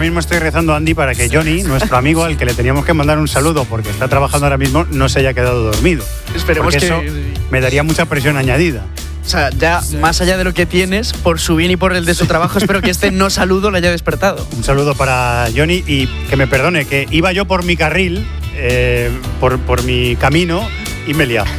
mismo estoy rezando, Andy, para que Johnny, nuestro amigo al que le teníamos que mandar un saludo porque está trabajando ahora mismo, no se haya quedado dormido. Esperemos porque que eso me daría mucha presión añadida. O sea, ya más allá de lo que tienes, por su bien y por el de su trabajo, espero que este no saludo le haya despertado. Un saludo para Johnny y que me perdone, que iba yo por mi carril, por mi camino y me he liado.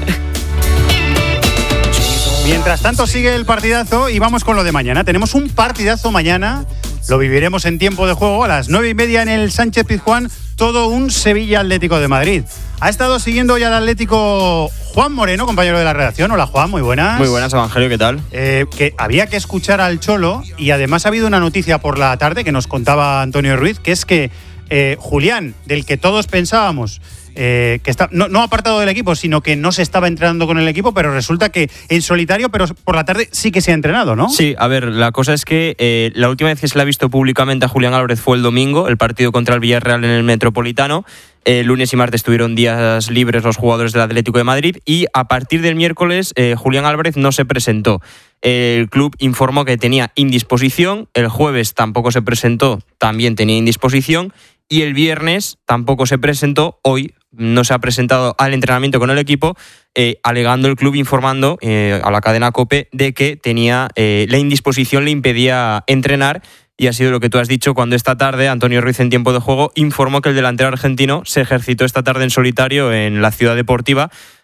Mientras tanto sigue el partidazo y vamos con lo de mañana. Tenemos un partidazo mañana, lo viviremos en tiempo de juego a las 9:30 en el Sánchez Pizjuán, todo un Sevilla Atlético de Madrid. Ha estado siguiendo ya el Atlético Juan Moreno, compañero de la redacción. Hola Juan, muy buenas. Muy buenas, Evangelio, ¿qué tal? Que había que escuchar al Cholo y además ha habido una noticia por la tarde que nos contaba Antonio Ruiz, que es que Julián, del que todos pensábamos que está no apartado del equipo, sino que no se estaba entrenando con el equipo, pero resulta que en solitario, pero por la tarde sí que se ha entrenado, ¿no? Sí, a ver, la cosa es que la última vez que se le ha visto públicamente a Julián Álvarez fue el domingo, el partido contra el Villarreal en el Metropolitano. Lunes y martes tuvieron días libres los jugadores del Atlético de Madrid y a partir del miércoles Julián Álvarez no se presentó. El club informó que tenía indisposición, el jueves tampoco se presentó, también tenía indisposición, y el viernes tampoco se presentó, hoy no se ha presentado al entrenamiento con el equipo, alegando el club, informando a la cadena COPE de que tenía la indisposición le impedía entrenar. Y ha sido lo que tú has dicho cuando esta tarde Antonio Ruiz en tiempo de juego informó que el delantero argentino se ejercitó esta tarde en solitario en la Ciudad Deportiva